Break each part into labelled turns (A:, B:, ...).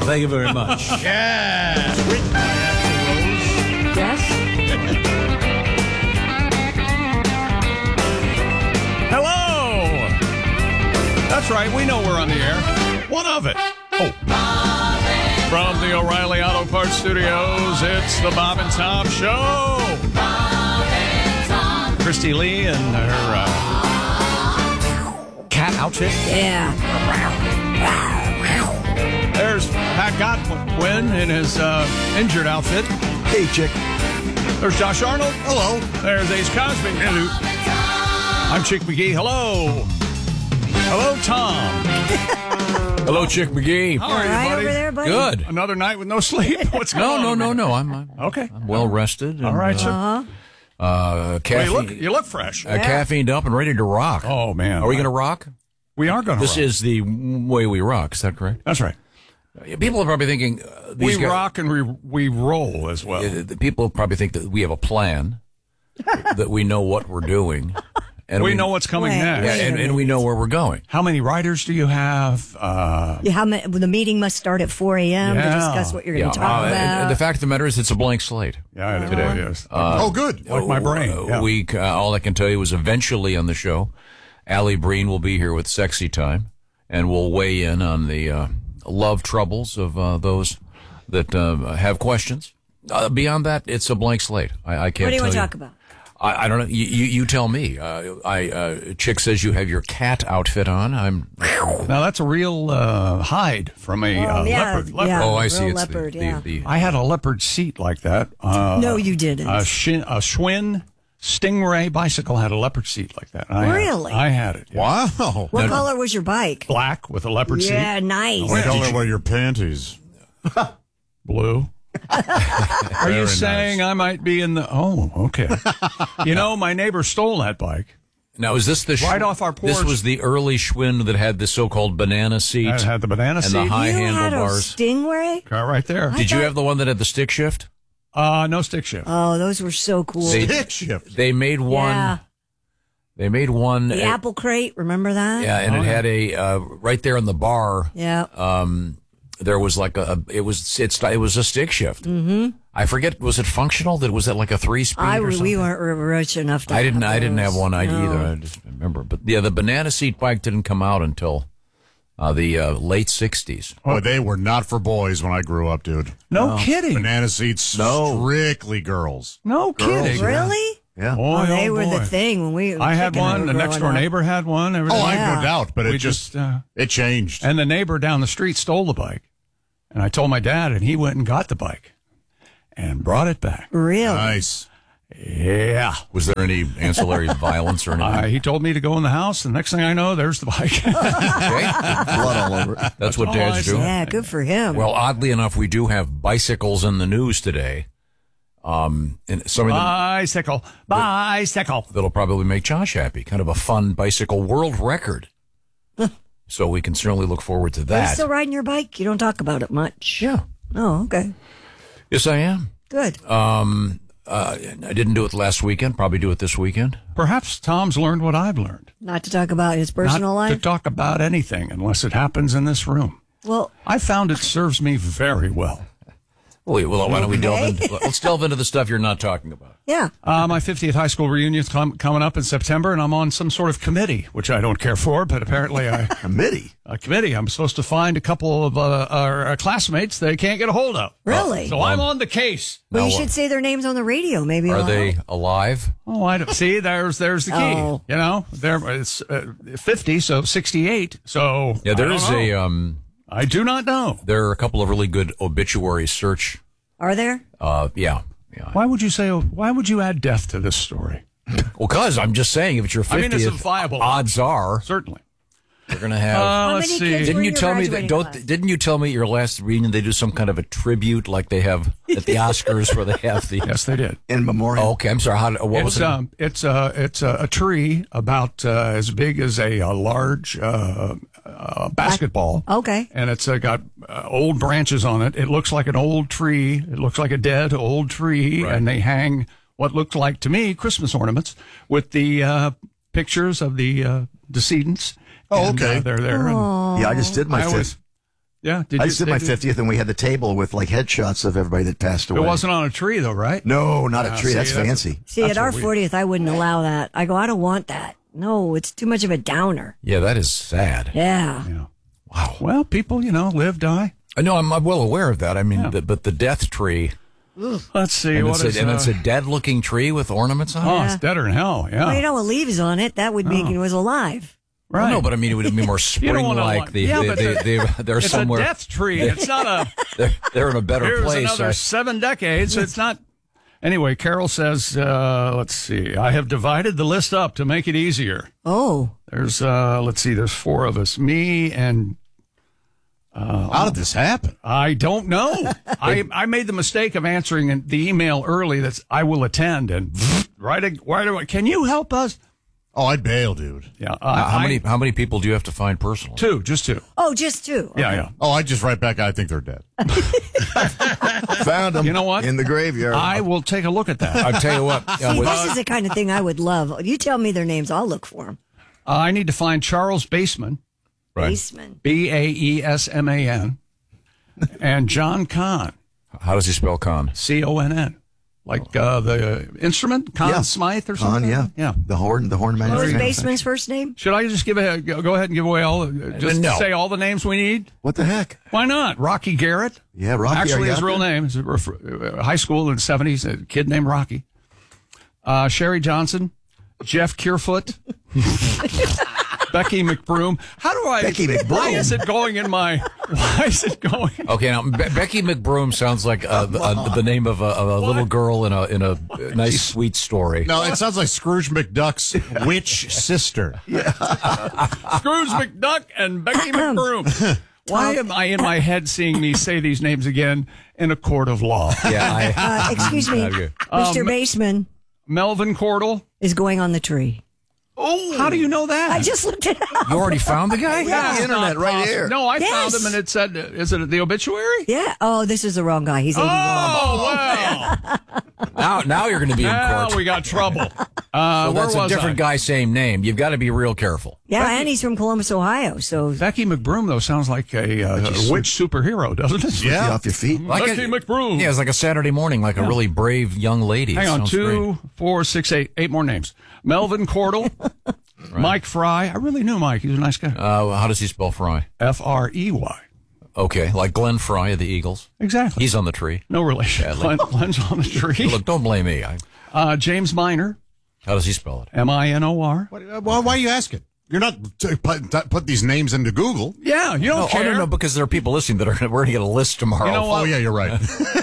A: Thank you very much.
B: Yes.
C: Yes.
B: Hello. That's right. We know we're on the air. One of it. Oh. From the O'Reilly Auto Parts Studios, it's the Bob and Tom Show. Christy Lee and her cat outfit.
C: Yeah.
B: There's Pat Godwin in his injured outfit.
A: Hey, chick.
B: There's Josh Arnold.
A: Hello.
B: There's Ace Cosby. Hello. I'm Chick McGee. Hello. Hello, Tom.
A: Hello, Chick McGee.
B: How are you,
C: Right
B: buddy?
C: over there, buddy.
A: Good.
B: Another night with no sleep? What's going on?
A: No. I'm
B: Okay.
A: I'm well rested. And,
B: All right, sir.
C: Uh-huh.
A: caffeine,
B: You look fresh.
A: caffeined up and ready to rock.
B: Oh, man.
A: Are we going to rock?
B: We are going to
A: This
B: rock.
A: is the way we rock. Is that correct?
B: That's right.
A: People are probably thinking
B: We rock and we roll as well.
A: People probably think that we have a plan, that we know what we're doing, and
B: we know what's coming
C: Wait,
B: next.
A: Yeah, and we know where we're going.
B: How many riders do you have?
C: The meeting must start at 4 a.m. to
B: Yeah.
C: discuss what you're going to talk about.
A: And the fact of the matter is, it's a blank slate.
B: Yeah, it
A: today.
B: is.
D: Good.
B: Like my brain. Yeah.
A: We all I can tell you is eventually on the show, Allie Breen will be here with Sexy Time, and we'll weigh in on the love troubles of those that have questions. Beyond that, it's a blank slate. I can't.
C: What do you
A: tell
C: want to talk about?
A: I don't know. You tell me. Chick says you have your cat outfit on.
B: Now, that's a real hide from a leopard.
C: yeah.
A: Oh, I see.
C: Real
A: It's
C: leopard, yeah.
B: I had a leopard seat like that.
C: No, you didn't.
B: A Schwinn Stingray bicycle had a leopard seat like that.
C: Really?
B: I had it. Yeah.
D: Wow.
C: What color was your bike?
B: Black with a leopard
C: Yeah,
B: seat.
C: nice.
D: What color were your panties?
B: Blue. Are you saying I might be in the... Oh, okay. My neighbor stole that bike.
A: Now, is this the
B: Right off our porch.
A: This was the early Schwinn that had the so-called banana seat.
B: It had the banana
A: and
B: seat.
A: the high
C: You had a
A: handlebars.
C: Stingray?
B: Right there.
A: Did you have the one that had the stick shift?
B: No stick shift.
C: Oh, those were so cool.
D: Stick shift.
A: They made one.
C: Yeah.
A: They made one.
C: The apple crate, remember that?
A: Yeah, and it had a right there in the bar.
C: Yeah.
A: There was like it was a stick shift. Mm-hmm. I forget. Was it functional? Was that like a 3-speed? or something?
C: We weren't rich enough to
A: I didn't
C: have
A: have one
C: those.
A: either. I just remember. But yeah, the banana seat bike didn't come out until the late 60s.
D: Oh, they were not for boys when I grew up, dude.
B: No kidding.
D: Banana seats, strictly girls.
B: No kidding.
C: Really?
D: Yeah.
B: Boy,
C: Oh, they
B: oh,
C: were
B: boy.
C: the thing when we.
B: I had
C: Chick and I
B: one.
C: were
B: The next door
C: growing up.
B: neighbor had one.
D: Oh,
B: Everything.
D: I have
C: Yeah.
D: no doubt, but
B: We
D: it just
B: just,
D: it changed.
B: And the neighbor down the street stole the bike. And I told my dad, and he went and got the bike and brought it back.
C: Really?
D: Nice.
B: Yeah.
A: Was there any ancillary violence or anything?
B: He told me to go in the house. The next thing I know, there's the bike.
D: Blood all over it.
A: That's what
B: all I
A: dads do.
B: said.
C: Yeah, good for him.
A: Well, oddly enough, we do have bicycles in the news today. And some of them
B: Bicycle.
A: that'll probably make Josh happy. Kind of a fun bicycle world record. So we can certainly look forward to
C: Are you
A: that.
C: still riding your bike? You don't talk about it much.
A: Yeah.
C: Oh, okay.
A: Yes, I am.
C: Good.
A: I didn't do it last weekend. Probably do it this weekend.
B: Perhaps Tom's learned what I've learned.
C: Not to talk about his personal
B: Not to
C: life.
B: talk about anything unless it happens in this room.
C: Well,
B: I found it serves me very well.
A: Well, why don't we delve
C: Okay.
A: into? Let's delve into the stuff you're not talking about.
C: yeah.
B: My 50th high school reunion is coming up in September, and I'm on some sort of committee, which I don't care for, but apparently a committee. I'm supposed to find a couple of our classmates they can't get a hold of.
C: Really?
B: So I'm on the case.
C: Well, you
A: Now,
C: should say their names on the radio. Maybe.
A: Are
C: it'll
A: they
C: help.
A: alive?
B: Oh, I don't see. There's the key.
C: Oh.
B: You know, it's 50, so 68. So
A: Yeah, there
B: I
A: is
B: don't know. I do not know.
A: There are a couple of really good obituary search.
C: Are there?
A: Yeah.
B: Why would you add death to this story?
A: Well, cause I'm just saying, if it's your 50th,
B: I mean, it's a viable-
A: odds are
B: Certainly.
A: they're going to have.
C: How
B: Let's
C: many
B: see.
C: kids were
A: Didn't
C: in
A: you
C: your
A: tell me
C: graduating
A: that?
C: class?
A: Didn't you tell me at your last reunion they do some kind of a tribute like they have at the Oscars where they have the?
B: Yes, they did.
E: In memoriam.
A: Oh, okay, I'm sorry. What was it?
B: It's a tree about as big as a large basketball.
C: Okay.
B: And it's got old branches on it. It looks like an old tree. It looks like a dead old tree.
A: Right.
B: And they hang what looked like to me Christmas ornaments with the pictures of the decedents.
D: Oh,
B: And,
D: okay.
B: they're there. And
E: Yeah, I just did my
B: I always,
E: fifth.
B: Yeah.
E: I just did my 50th, and we had the table with like headshots of everybody that passed away.
B: It wasn't on a tree, though, right?
E: No, not a tree.
B: see,
E: That's fancy.
C: See, at our
B: what we-
C: 40th, I wouldn't allow that. I go, I don't want that. No, it's too much of a downer.
A: Yeah, that is sad.
C: Yeah.
B: Yeah.
A: Wow.
B: Well, people, live, die.
A: No, I'm well aware of that. I mean, but the death tree,
B: Let's see.
A: and,
B: What is
A: it's a dead-looking tree with ornaments on it.
B: Oh, it's deader than hell. Yeah.
C: Well, you know, with leaves on it, that would mean it was alive.
B: Right.
A: Well, no, but I mean, it would be more
B: You don't wanna
A: spring-like.
B: want- yeah, but
A: They're
B: it's
A: somewhere.
B: a death tree. It's not a.
A: They're in a better
B: Here's
A: place.
B: another 7 decades. It's not. Anyway, Carol says, let's see. I have divided the list up to make it easier.
C: Oh.
B: There's, let's see, there's 4 of us. Me and
D: How did this happen?
B: I don't know. I made the mistake of answering the email early that's I will attend and right away. Can you help us?
D: Oh, I'd bail, dude.
B: Yeah.
A: How many people do you have to find personally?
B: 2, just 2.
C: Oh, just 2.
B: Yeah, yeah.
D: Oh, I'd just write back, I think they're dead.
E: Found them.
B: You know what?
E: In the graveyard.
B: I will take a look at that.
A: I'll tell you what.
C: See, this is the kind of thing I would love. You tell me their names, I'll look for them.
B: I need to find Charles Baseman,
A: Right.
C: Baseman.
B: Baesman, and John Kahn,
A: How does he spell con?
B: Conn. Like the instrument, Conn Smythe or something?
E: Yeah. The horn
C: What was
E: manufacturer.
C: Baseman's first name?
B: Should I just go ahead and give away
A: No.
B: say all the names we need?
E: What the heck?
B: Why not? Rocky Garrett.
E: Yeah, Rocky.
B: Actually,
E: are you
B: his
E: out
B: real
E: there?
B: name is high school in the 70s, a kid named Rocky. Sherry Johnson, Jeff Kearfoot, Becky McBroom. How do I?
E: Becky McBroom.
B: Why is it going in my? Why is it going?
A: Okay, now Becky McBroom sounds like the name of a little girl in a nice sweet story.
D: No, it sounds like Scrooge McDuck's witch sister.
B: Scrooge McDuck and Becky McBroom. Why am I in my head seeing me say these names again in a court of law?
A: Yeah,
C: Excuse me.
A: Okay.
C: Mr. Baseman
B: Melvin Cordell.
C: is going on the tree.
B: Oh, how do you know that?
C: I just looked it up.
A: you already found the guy?
E: Yeah, the internet right
B: possible.
E: here.
B: No, I
C: Yes.
B: found him and it said, is it the obituary?
C: Yeah. Oh, this is the wrong guy. He's 81.
B: Oh, well.
A: Now you're going to be in
B: Now
A: court.
B: we got trouble.
A: Well,
B: where
A: that's a
B: was
A: different
B: I?
A: guy, same name. You've got to be real careful.
C: Yeah, and he's from Columbus, Ohio. So
B: Becky McBroom, though, sounds like a witch superhero, doesn't it?
E: Get off your feet.
B: Becky McBroom.
A: Yeah, it's like a Saturday morning, like a really brave young lady.
B: Hang on,
A: Sounds
B: 2,
A: great.
B: 4, 6, 8. 8 more names. Melvin Cordell. Mike Fry. I really knew Mike. He's a nice guy.
A: How does he spell Fry?
B: Frey.
A: Okay, like Glenn Fry of the Eagles.
B: Exactly.
A: He's on the tree.
B: No relation. Glenn's on the tree.
A: Look, don't blame me.
B: James Minor.
A: How does he spell it?
B: Minor.
D: Why are you asking? You're not put these names into Google.
B: Yeah, you don't care.
A: No, because there are people listening that we're going to get a list tomorrow.
B: You know what?
D: Oh, yeah, you're right.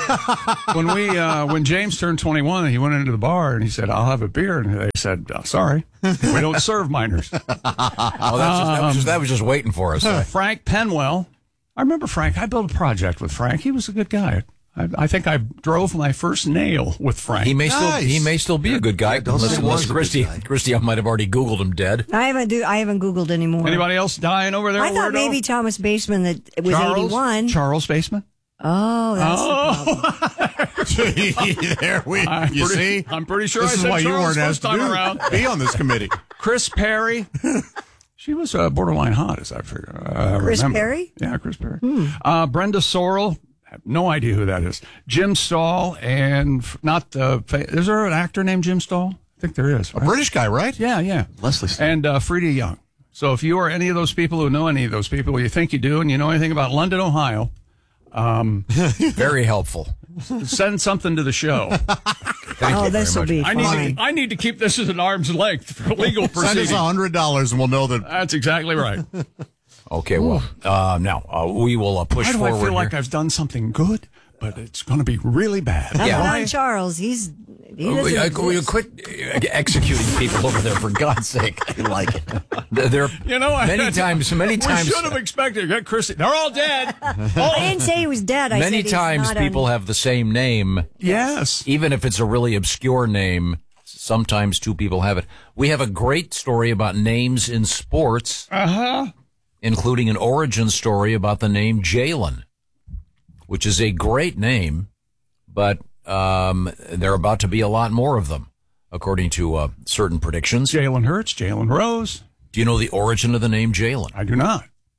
B: When James turned 21, he went into the bar and he said, "I'll have a beer," and they said, "Sorry, we don't serve minors."
A: That was just waiting for us.
B: Frank Penwell. I remember Frank. I built a project with Frank. He was a good guy. I think I drove my first nail with Frank.
A: He may
D: Nice.
A: still be a good guy.
E: don't say
A: Unless
E: was a good
A: Christy,
E: guy.
A: Christy, I might have already Googled him dead.
C: I haven't Googled anymore.
B: Anybody else dying over there?
C: I thought
B: weirdo?
C: maybe Thomas Baseman that it was 81.
B: Charles Baseman.
C: Oh, that's the problem.
D: There we. You see,
B: I'm pretty sure
D: this
B: I
D: is
B: said
D: why you
B: Charles
D: weren't asked
B: first
D: to
B: time around.
D: be on this committee.
B: Chris Perry. She was borderline hot, as I figure.
C: Chris
B: remember.
C: Perry?
B: Yeah, Chris Perry. Brenda Sorrell. I have no idea who that is. Jim Stahl and is there an actor named Jim Stahl? I think there is.
D: A
B: Right?
D: British guy, right?
B: Yeah.
E: Leslie Stahl.
B: And Frida Young. So if you are any of those people who know any of those people, you think you do, and you know anything about London, Ohio,
A: Very helpful.
B: send something to the show.
A: Thank you
C: this will
A: very
C: be
A: much.
C: fine.
B: I need to keep this as an arm's length for legal
D: Send us
B: proceedings.
D: $100 and we'll know that.
B: That's exactly right.
A: Okay, well, now we will push
B: Why do
A: forward
B: I feel
A: here.
B: like I've done something good, but it's going to be really bad?
C: That's
A: Yeah.
C: not Charles. He doesn't
A: Will you
C: exist.
A: quit executing people over there, for God's sake?
E: You like it.
A: There, many times.
B: We should have expected. Get Christy. They're all dead.
C: I didn't say he was dead. I
A: Many
C: said he's
A: times
C: not
A: people have the same name,
B: Yes.
A: even if it's a really obscure name. Sometimes two people have it. We have a great story about names in sports, including an origin story about the name Jalen, which is a great name, but there are about to be a lot more of them, according to certain predictions.
B: Jalen Hurts, Jalen Rose.
A: Do you know the origin of the name Jalen?
B: I do not.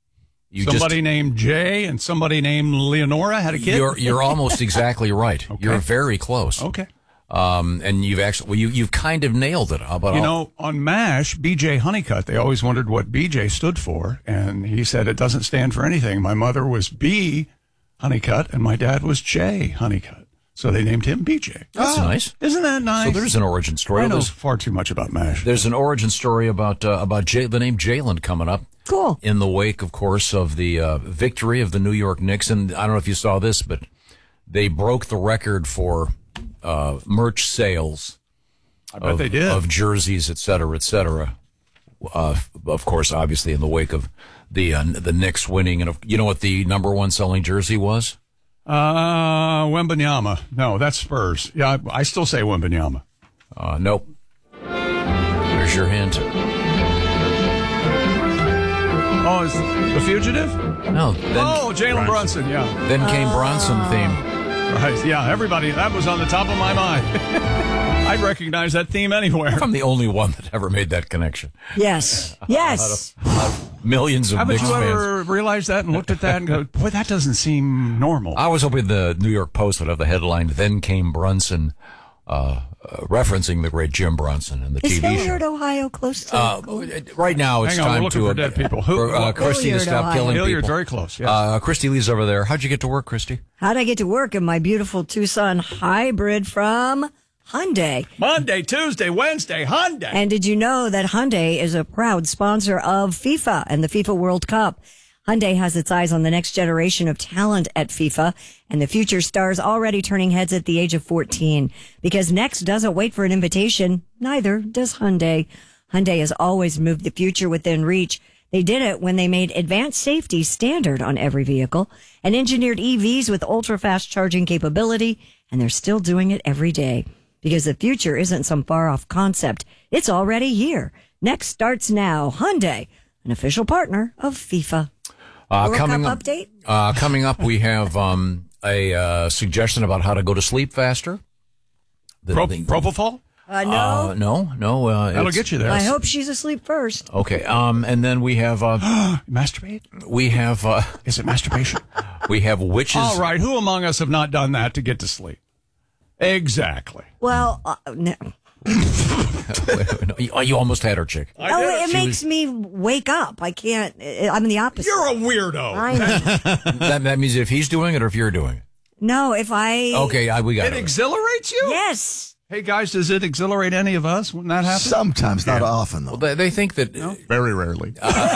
B: Somebody named Jay and somebody named Leonora had a kid?
A: You're almost exactly right.
B: Okay.
A: You're very close.
B: Okay.
A: And you've kind of nailed it. How about
B: on MASH, BJ Honeycutt, they always wondered what BJ stood for, and he said it doesn't stand for anything. My mother was B Honeycutt, and my dad was J Honeycutt. So they named him BJ.
A: That's nice.
B: Isn't that nice?
A: So there's an origin story.
B: I know far too much about MASH.
A: There's an origin story about the name Jalen coming up.
C: Cool.
A: In the wake, of course, of the victory of the New York Knicks. And I don't know if you saw this, but they broke the record for merch sales.
B: I bet they did.
A: Of jerseys, et cetera, et cetera. Of course, obviously, in the wake of the Knicks winning. And you know what the number one selling jersey was?
B: Wembanyama. No, that's Spurs. Yeah, I still say Wembanyama.
A: Nope. There's your hint.
B: Oh, is The Fugitive?
A: No.
B: Jalen Brunson, yeah.
A: Then came Bronson theme.
B: Right, yeah, everybody, that was on the top of my mind. I'd recognize that theme anywhere.
A: I'm the only one that ever made that connection.
C: Yes. Yes.
A: Millions of
B: Haven't
A: Knicks
B: you
A: fans.
B: ever realized that and looked at that and go, boy, that doesn't seem normal?
A: I was hoping the New York Post would have the headline, Then Came Brunson, referencing the great Jim Bronson and the
C: Is
A: TV show.
C: Hilliard, Ohio close to
A: Right now, it's
B: Hang on,
A: time
B: we're looking
A: to
B: for dead people.
A: for Christy to
C: Hilliard,
A: stop
C: Ohio.
A: killing
B: Hilliard,
A: people.
B: very close, yes.
A: Christy Lee's over there. How'd you get to work, Christy?
C: How'd I get to work in my beautiful Tucson hybrid from Hyundai?
B: Monday, Tuesday, Wednesday, Hyundai.
C: And did you know that Hyundai is a proud sponsor of FIFA and the FIFA World Cup? Hyundai has its eyes on the next generation of talent at FIFA, and the future stars already turning heads at the age of 14. Because next doesn't wait for an invitation, neither does Hyundai. Hyundai has always moved the future within reach. They did it when they made advanced safety standard on every vehicle and engineered EVs with ultra-fast charging capability, and they're still doing it every day. Because the future isn't some far-off concept. It's already here. Next starts now. Hyundai, an official partner of FIFA. World Cup update?
A: Coming up, we have a suggestion about how to go to sleep faster.
B: Propofol?
C: No.
A: No.
B: That'll get you there.
C: I hope she's asleep first.
A: Okay. And then we have
B: Masturbate?
A: we have
B: Is it masturbation?
A: we have witches.
B: All right. Who among us have not done that to get to sleep? Exactly.
C: Well, no.
A: You almost had her, chick.
C: It makes me wake up. I can't. I'm the opposite.
B: You're a weirdo.
C: I know.
A: That means if he's doing it or if you're doing it.
C: No, if I.
A: Okay, we got
B: It
A: it.
B: exhilarates you?
C: Yes.
B: Hey, guys, does it exhilarate any of us when that happens?
E: Sometimes, not often, though.
A: They think that
D: Very rarely.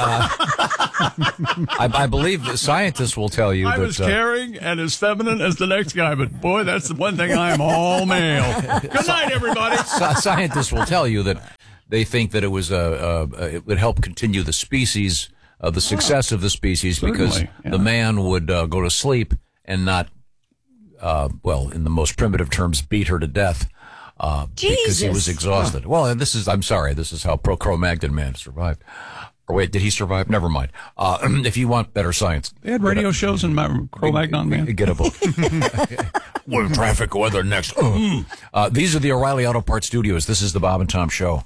A: I believe that scientists will tell you
B: I'm
A: that
B: as caring and as feminine as the next guy, but boy, that's the one thing I am all male. Good night, everybody.
A: scientists will tell you that they think that it was it would help continue the species, the success of the species, because
B: Certainly, yeah.
A: the man would go to sleep and not, in the most primitive terms, beat her to death. Because he was exhausted. Well, and I'm sorry, this is how Cro-Magnon man survived. Or wait, did he survive? Never mind. If you want better science.
B: They had radio shows in Cro-Magnon, man.
A: Get a book. With traffic weather next. These are the O'Reilly Auto Parts Studios. This is the Bob and Tom Show.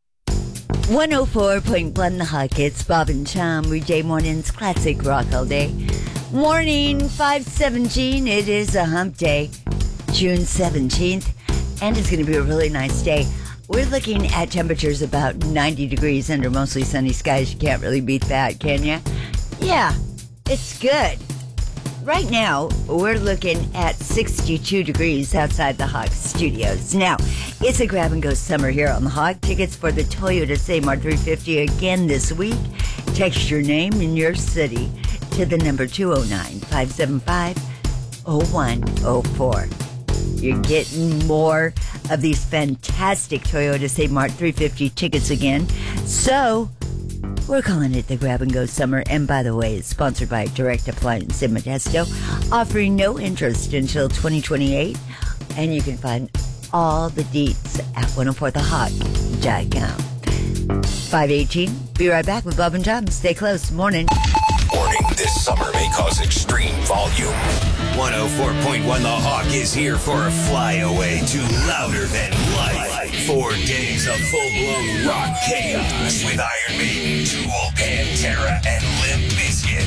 F: 104.1 The Hawk. It's Bob and Tom. Weekday mornings, classic rock all day. Morning, 5:17. It is a hump day, June 17th. And it's going to be a really nice day. We're looking at temperatures about 90 degrees under mostly sunny skies. You can't really beat that, can you? Yeah, it's good. Right now, we're looking at 62 degrees outside the Hawk Studios. Now, it's a grab-and-go summer here on the Hawk. Tickets for the Toyota Seymour 350 again this week. Text your name and your city to the number 209-575-0104. You're getting more of these fantastic Toyota Seymour 350 tickets again. So, we're calling it the Grab and Go Summer. And by the way, it's sponsored by Direct Appliance in Modesto, offering no interest until 2028. And you can find all the deets at 104thehawk.com. 5:18. Be right back with Bob and Tom. Stay close. Morning.
G: Warning, this summer may cause extreme volume. 104. 94.1 The Hawk is here for a flyaway to louder than life. 4 days of full-blown rock chaos with Iron Maiden, Tool, Pantera, and Limp Bizkit.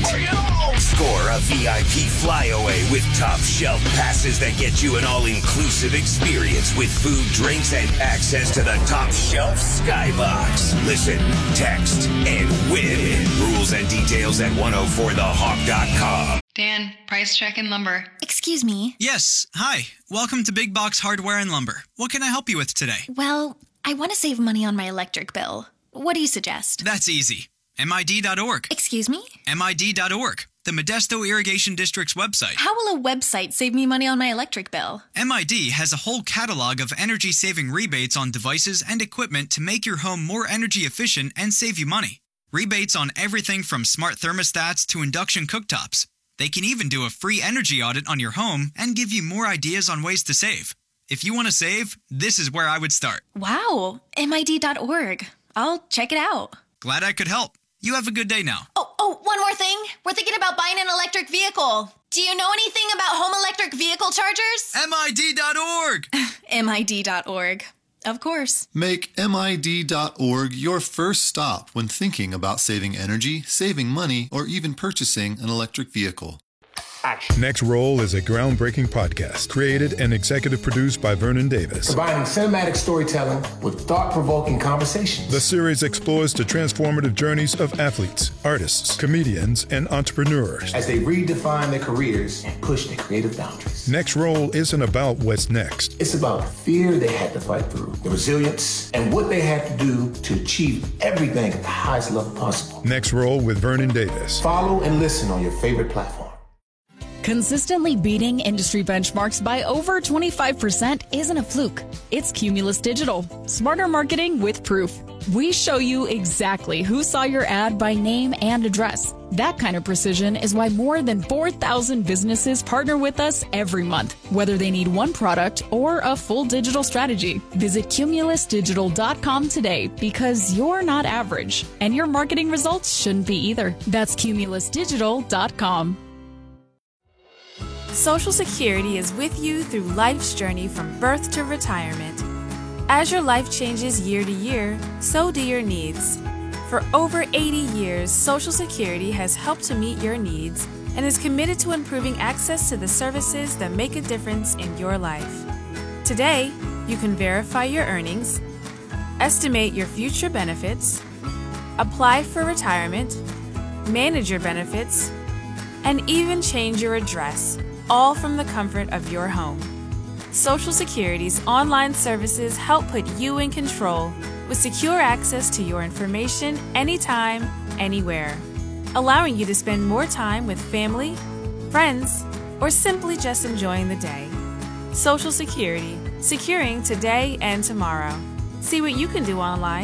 G: Score a VIP flyaway with top shelf passes that get you an all-inclusive experience with food, drinks, and access to the top shelf skybox. Listen, text, and win. Rules and details at 104thehawk.com.
H: Dan, price check and lumber.
I: Excuse me.
J: Yes. Hi. Welcome to Big Box Hardware and Lumber. What can I help you with today?
I: Well, I want to save money on my electric bill. What do you suggest?
J: That's easy. MID.org.
I: Excuse me?
J: MID.org, the Modesto Irrigation District's website.
I: How will a website save me money on my electric bill?
J: MID has a whole catalog of energy-saving rebates on devices and equipment to make your home more energy efficient and save you money. Rebates on everything from smart thermostats to induction cooktops. They can even do a free energy audit on your home and give you more ideas on ways to save. If you want to save, this is where I would start.
I: Wow, MID.org. I'll check it out.
J: Glad I could help. You have a good day now.
I: Oh, one more thing. We're thinking about buying an electric vehicle. Do you know anything about home electric vehicle chargers?
J: MID.org.
I: MID.org. Of course.
K: Make MID.org your first stop when thinking about saving energy, saving money, or even purchasing an electric vehicle.
L: Next Roll is a groundbreaking podcast created and executive produced by Vernon Davis.
M: Combining cinematic storytelling with thought-provoking conversations.
L: The series explores the transformative journeys of athletes, artists, comedians, and entrepreneurs
M: as they redefine their careers and push their creative boundaries.
L: Next Roll isn't about what's next.
M: It's about the fear they had to fight through, the resilience, and what they had to do to achieve everything at the highest level possible.
L: Next Roll with Vernon Davis.
M: Follow and listen on your favorite platform.
N: Consistently beating industry benchmarks by over 25% isn't a fluke. It's Cumulus Digital. Smarter marketing with proof. We show you exactly who saw your ad by name and address. That kind of precision is why more than 4,000 businesses partner with us every month, whether they need one product or a full digital strategy. Visit cumulusdigital.com today because you're not average, and your marketing results shouldn't be either. That's cumulusdigital.com.
O: Social Security is with you through life's journey from birth to retirement. As your life changes year to year, so do your needs. For over 80 years, Social Security has helped to meet your needs and is committed to improving access to the services that make a difference in your life. Today, you can verify your earnings, estimate your future benefits, apply for retirement, manage your benefits, and even change your address, all from the comfort of your home. Social Security's online services help put you in control with secure access to your information anytime, anywhere, allowing you to spend more time with family, friends, or simply just enjoying the day. Social Security, securing today and tomorrow. See what you can do online